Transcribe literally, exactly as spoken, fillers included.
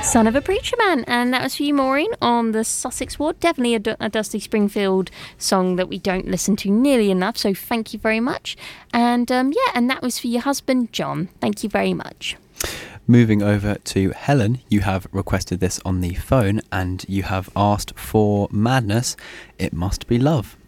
Son of a Preacher Man, and that was for you, Maureen, on the Sussex Ward. Definitely a, Du- a Dusty Springfield song that we don't listen to nearly enough, so thank you very much. And um, yeah, and that was for your husband, John. Thank you very much. Moving over to Helen, you have requested this on the phone and you have asked for Madness, It Must Be Love.